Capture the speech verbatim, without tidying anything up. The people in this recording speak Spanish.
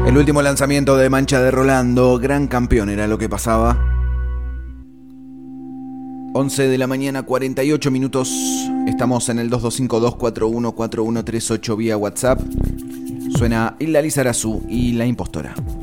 El último lanzamiento de Mancha de Rolando, gran campeón era lo que pasaba. once de la mañana, cuarenta y ocho minutos. Estamos en el dos dos cinco, dos cuatro uno, cuatro uno tres ocho vía WhatsApp. Suena Hilda Lizarazu y La Impostora.